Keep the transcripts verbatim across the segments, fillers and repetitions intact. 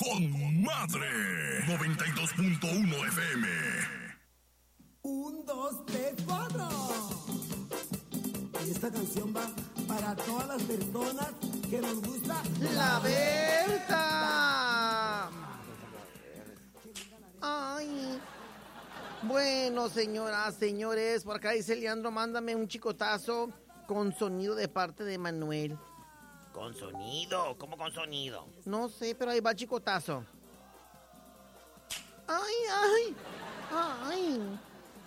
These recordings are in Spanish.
con madre. noventa y dos punto uno F M. Un, dos, tres, cuatro. Y esta canción va para todas las personas que nos gusta la Berta. Ay. Bueno, señoras, señores, por acá dice Leandro, mándame un chicotazo con sonido de parte de Manuel. ¿Con sonido? ¿Cómo con sonido? No sé, pero ahí va el chicotazo. Ay, ay, ay.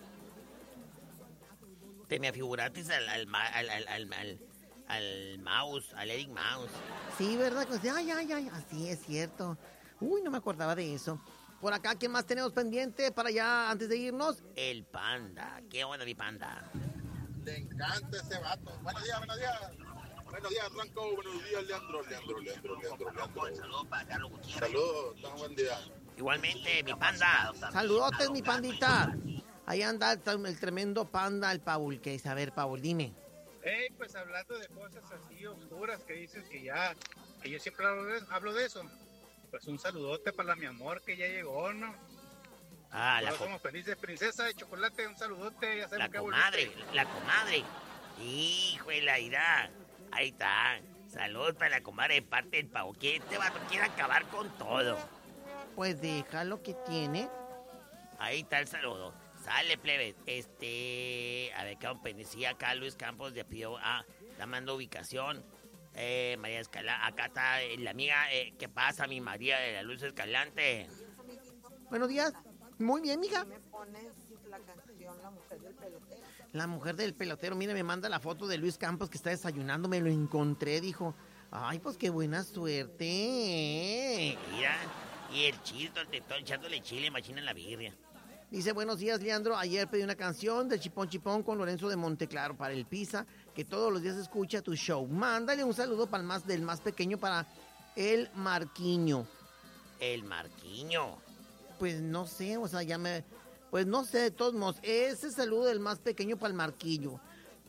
Te me afiguraste al, al, al, al, al, al, al mouse, al Eric Mouse. Sí, ¿verdad? Ay, ay, ay, así es cierto. Uy, no me acordaba de eso. Por acá, ¿quién más tenemos pendiente para allá antes de irnos? El Panda. ¿Qué onda, mi Panda? Le encanta ese vato. Buenos días, buenos días. Buenos días, Ranco. Buenos días, Leandro. Leandro, Leandro, Leandro, Leandro. Saludos para Carlos Gutiérrez. Saludos, tan buen día. Igualmente, mi Panda. Saludotes, mi pandita. Ahí anda el, el tremendo Panda, el Paul. Que es, a ver, Paul, dime. Hey, pues hablando de cosas así oscuras que dices que ya, que yo siempre hablo de, hablo de eso. Pues un saludote para mi amor que ya llegó, ¿no? Ah, la com- somos felices, princesa de chocolate, un saludote. Ya la comadre, la comadre. Hijo de la ira. Ahí está. Salud para la comadre de parte del pavo. Que este vato quiere acabar con todo. Pues déjalo que tiene. Ahí está el saludo. Sale, plebe. Este. A ver, qué pendencia acá. Luis Campos de Pío. Ah, está mandando ubicación. Eh, María Escalante. Acá está eh, la amiga. Eh, ¿Qué pasa, mi María de la Luz Escalante? Buenos días. Muy bien, mija. ¿Me pones la canción La Mujer del Pelotero? La Mujer del Pelotero. Mire, me manda la foto de Luis Campos que está desayunando. Me lo encontré. Dijo, ay, pues qué buena suerte. Mira. Y el chilto, el tetón, echándole chile, machina en la birria. Dice, buenos días, Leandro. Ayer pedí una canción del Chipón Chipón con Lorenzo de Monteclaro para el Pisa, que todos los días escucha tu show. Mándale un saludo para el más, del más pequeño para el Marquiño. ¿El Marquiño? Pues no sé, o sea, ya me... Pues no sé, de todos modos, ese saludo del más pequeño para el Marquillo.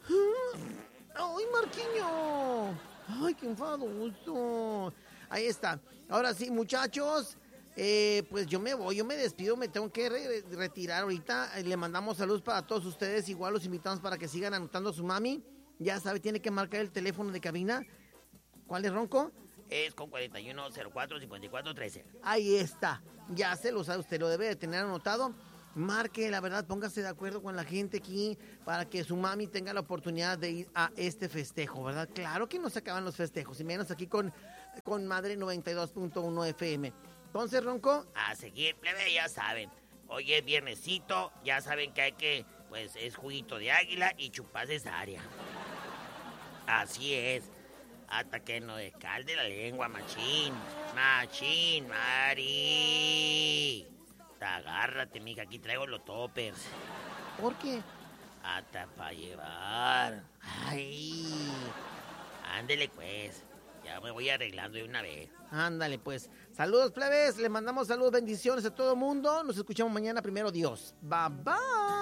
¡Ay, Marquiño! ¡Ay, qué enfadoso! Ahí está. Ahora sí, muchachos... Eh, pues yo me voy, yo me despido, me tengo que re- retirar ahorita. Eh, le mandamos saludos para todos ustedes, igual los invitamos para que sigan anotando a su mami. Ya sabe, tiene que marcar el teléfono de cabina. ¿Cuál es, Ronco? Es con cuarenta y uno cero cuatro cincuenta y cuatro trece. Ahí está, ya se lo sabe, usted lo debe de tener anotado. Marque, la verdad, póngase de acuerdo con la gente aquí para que su mami tenga la oportunidad de ir a este festejo, ¿verdad? Claro que no se acaban los festejos, y menos aquí con, con Madre noventa y dos punto uno F M. Entonces, Ronco, a seguir, plebe, ya saben. Hoy es viernesito, ya saben que hay que, pues, es juguito de águila y chupas de cesárea. Así es. Hasta que no descalde la lengua, machín. Machín, Mari. Agárrate, mija, aquí traigo los toppers. ¿Por qué? Hasta para llevar. Ay. Ándele, pues. Ya me voy arreglando de una vez. Ándale, pues. Saludos, plebes. Le mandamos saludos, bendiciones a todo mundo. Nos escuchamos mañana, primero Dios. Bye, bye.